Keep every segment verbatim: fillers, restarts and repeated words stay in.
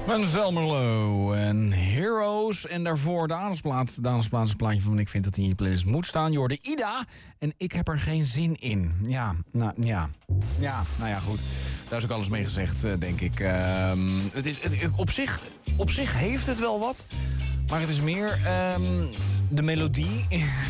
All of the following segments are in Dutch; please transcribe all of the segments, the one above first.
Menzel Merlot en Heroes. En daarvoor de Adelsplaat. De Adelsplaat is een plaatje van ik vind dat hij in je playlist moet staan. Je hoorde Ida en ik heb er geen zin in. Ja, nou ja. Ja, nou ja, goed. Daar is ook alles mee gezegd, denk ik. Uh, het is, het, op, zich, op zich heeft het wel wat. Maar het is meer um, de melodie.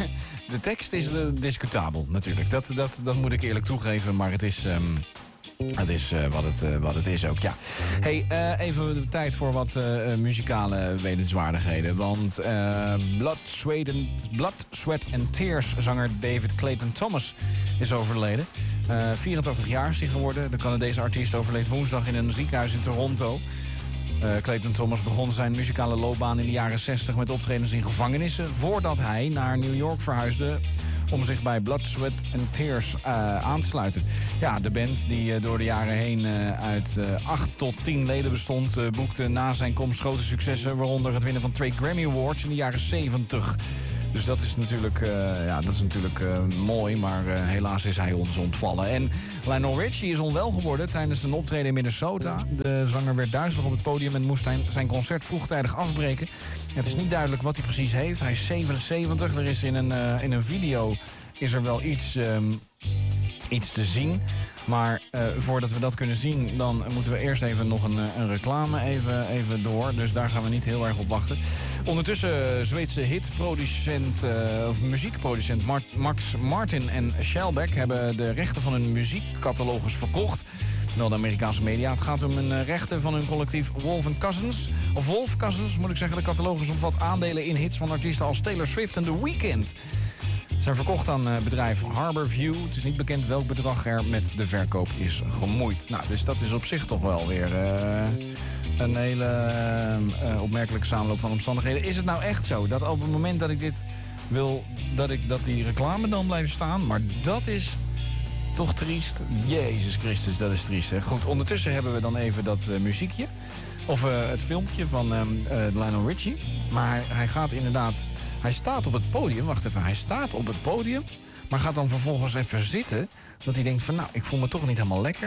De tekst is uh, discutabel, natuurlijk. Dat, dat, dat moet ik eerlijk toegeven, maar het is... Um, Het is uh, wat, het, uh, wat het is ook, ja. Hey, uh, even de tijd voor wat uh, muzikale wetenswaardigheden. Want uh, Blood, Sweat and, Blood, Sweat and Tears zanger David Clayton Thomas is overleden. Uh, vierentachtig jaar is hij geworden. De Canadese artiest overleed woensdag in een ziekenhuis in Toronto. Uh, Clayton Thomas begon zijn muzikale loopbaan in de jaren zestig met optredens in gevangenissen, voordat hij naar New York verhuisde om zich bij Blood, Sweat and Tears uh, aan te sluiten. Ja, de band die uh, door de jaren heen uh, uit uh, acht tot tien leden bestond, uh, boekte na zijn komst grote successen, waaronder het winnen van twee Grammy Awards in de jaren zeventig. Dus dat is natuurlijk, uh, ja, dat is natuurlijk uh, mooi, maar uh, helaas is hij ons ontvallen. En Lionel Richie is onwel geworden tijdens een optreden in Minnesota. De zanger werd duizelig op het podium en moest zijn concert vroegtijdig afbreken. Het is niet duidelijk wat hij precies heeft. Hij is zevenenzeventig. Er is in een, uh, in een video is er wel iets, um, iets te zien. Maar uh, voordat we dat kunnen zien, dan moeten we eerst even nog een, een reclame even, even door. Dus daar gaan we niet heel erg op wachten. Ondertussen Zweedse hitproducent, uh, of muziekproducent Mart, Max Martin en Shellback hebben de rechten van hun muziekcatalogus verkocht. Wel de Amerikaanse media. Het gaat om een rechten van hun collectief Wolf and Cousins. Of Wolf Cousins, moet ik zeggen. De catalogus omvat aandelen in hits van artiesten als Taylor Swift en The Weeknd. Ze zijn verkocht aan uh, bedrijf Harborview. Het is niet bekend welk bedrag er met de verkoop is gemoeid. Nou, dus dat is op zich toch wel weer uh, een hele uh, opmerkelijke samenloop van omstandigheden. Is het nou echt zo dat op het moment dat ik dit wil, dat, ik, dat die reclame dan blijft staan? Maar dat is toch triest. Jezus Christus, dat is triest. Hè? Goed, ondertussen hebben we dan even dat uh, muziekje. Of uh, het filmpje van um, uh, Lionel Richie. Maar hij, hij gaat inderdaad... Hij staat op het podium, wacht even, hij staat op het podium, maar gaat dan vervolgens even zitten, dat hij denkt van nou, ik voel me toch niet helemaal lekker.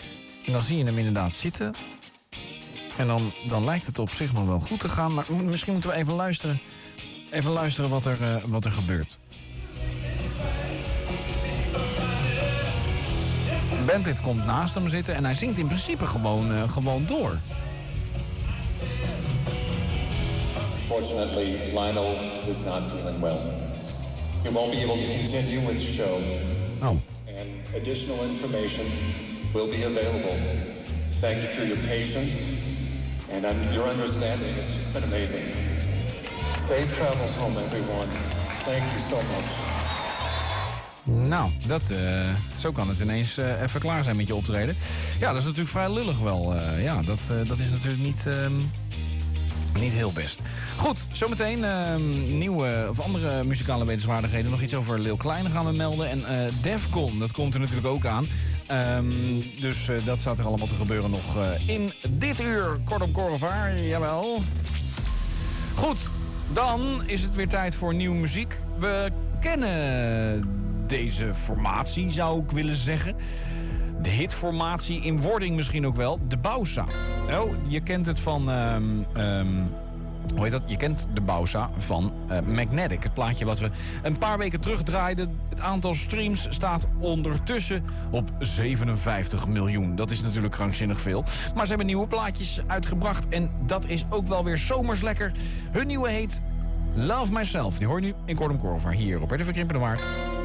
En dan zie je hem inderdaad zitten. En dan, dan lijkt het op zich nog wel goed te gaan, maar misschien moeten we even luisteren, even luisteren wat er, uh, wat er gebeurt. Bandit komt naast hem zitten en hij zingt in principe gewoon, uh, gewoon door. Fortunately, Lionel is not feeling well. He won't be able to continue with the show. Oh. And additional information will be available. Thank you for your patience and um, your understanding. It's just been amazing. Safe travels home, everyone. Thank you so much. Nou, dat, uh, zo kan het ineens uh, even klaar zijn met je optreden. Ja, dat is natuurlijk vrij lullig wel. Uh, ja, dat, uh, dat is natuurlijk niet... Uh, Niet heel best. Goed, zometeen uh, nieuwe of andere muzikale wetenswaardigheden. Nog iets over Lil Kleine gaan we melden. En uh, Defcon, dat komt er natuurlijk ook aan. Um, dus uh, dat staat er allemaal te gebeuren nog uh, in dit uur. Kortom Korrevaar, jawel. Goed, dan is het weer tijd voor nieuwe muziek. We kennen deze formatie, zou ik willen zeggen. De hitformatie in wording misschien ook wel. De Bausa. Oh, je kent het van... Um, um, hoe heet dat? Je kent de Bausa van uh, Magnetic. Het plaatje wat we een paar weken terug draaiden. Het aantal streams staat ondertussen op zevenenvijftig miljoen. Dat is natuurlijk krankzinnig veel. Maar ze hebben nieuwe plaatjes uitgebracht. En dat is ook wel weer zomers lekker. Hun nieuwe heet Love Myself. Die hoor je nu in Kortom Korver hier op R T V Krimpen de Waard.